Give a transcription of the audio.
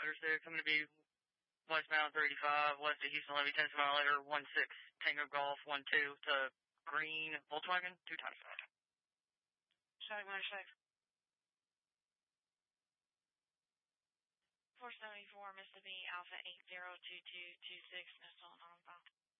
Motor 6, I'm going to be westbound 35, west of Houston Levy, 10 mile later, 16 Tango Golf 12 to green Volkswagen 2 times 5. Sorry, Motor 6. 474 Mississippi Alpha 802226, no stolen on file.